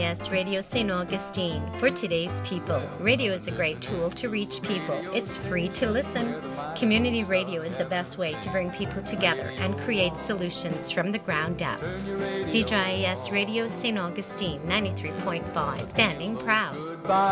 CJIS Radio St. Augustine for today's people. Radio is a great tool to reach people. It's free to listen. Community radio is the best way to bring people together and create solutions from the ground up. CJIS Radio St. Augustine 93.5, standing proud.